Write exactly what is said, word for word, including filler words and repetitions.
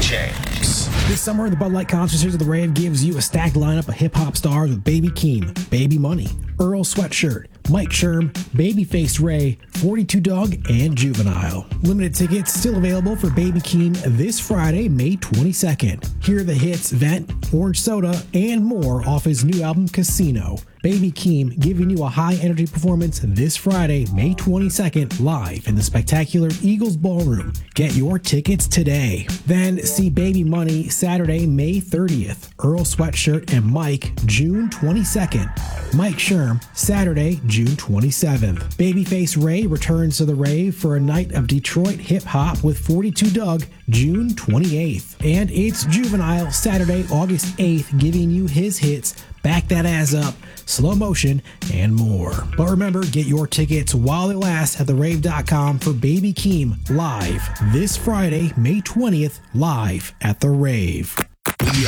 James. This summer, the Bud Light Concert Series of the Rave gives you a stacked lineup of hip-hop stars with Baby Keem, Baby Money, Earl Sweatshirt, Mike Sherm, Babyface Ray, forty-two Dog, and Juvenile. Limited tickets still available for Baby Keem this Friday, May twenty-second. Hear the hits Vent, Orange Soda, and more off his new album Casino. Baby Keem giving you a high-energy performance this Friday, May twenty-second, live in the spectacular Eagles Ballroom. Get your tickets today. Then see Baby Money Saturday, May thirtieth. Earl Sweatshirt and Mike, June twenty-second. Mike Sherm, Saturday, June twenty-seventh. Babyface Ray returns to the rave for a night of Detroit hip-hop with forty-two Doug, June twenty-eighth. And it's Juvenile, Saturday, August eighth, giving you his hits, Back That Ass Up, Slow Motion, and more. But remember, get your tickets while they last at the rave dot com for Baby Keem live this Friday, May twentieth, live at The Rave. We